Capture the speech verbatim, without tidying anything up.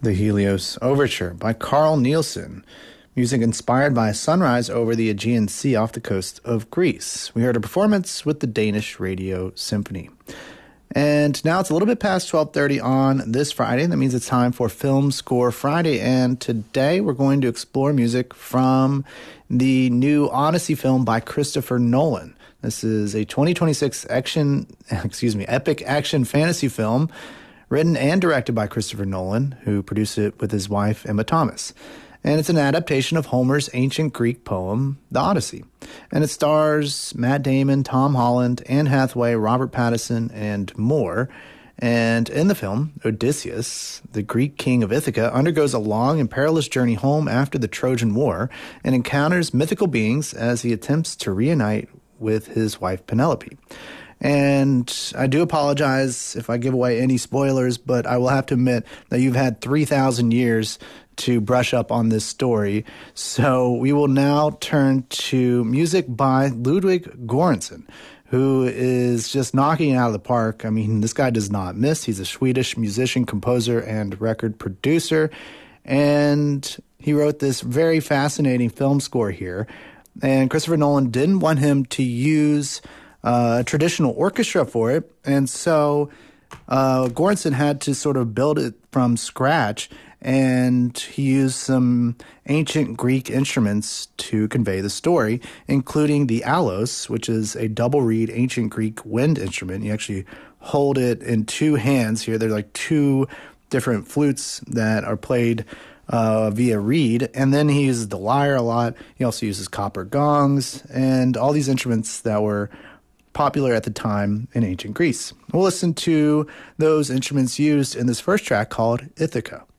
The Helios Overture by Carl Nielsen. Music inspired by a sunrise over the Aegean Sea off the coast of Greece. We heard a performance with the Danish Radio Symphony. And now it's a little bit past twelve thirty on this Friday. That means it's time for Film Score Friday. And today we're going to explore music from the new Odyssey film by Christopher Nolan. This is a twenty twenty-six action, excuse me, epic action fantasy film written and directed by Christopher Nolan, who produced it with his wife, Emma Thomas. And it's an adaptation of Homer's ancient Greek poem, The Odyssey. And it stars Matt Damon, Tom Holland, Anne Hathaway, Robert Pattinson, and more. And in the film, Odysseus, the Greek king of Ithaca, undergoes a long and perilous journey home after the Trojan War and encounters mythical beings as he attempts to reunite with his wife, Penelope. And I do apologize if I give away any spoilers, but I will have to admit that you've had three thousand years to brush up on this story. So we will now turn to music by Ludwig Göransson, who is just knocking it out of the park. I mean, this guy does not miss. He's a Swedish musician, composer, and record producer. And he wrote this very fascinating film score here. And Christopher Nolan didn't want him to use Uh, a traditional orchestra for it, and so uh, Göransson had to sort of build it from scratch, and he used some ancient Greek instruments to convey the story, including the allos, which is a double-reed ancient Greek wind instrument. You actually hold it in two hands here. They're like two different flutes that are played uh, via reed, and then he uses the lyre a lot. He also uses copper gongs, and all these instruments that were popular at the time in ancient Greece. We'll listen to those instruments used in this first track called Ithaca.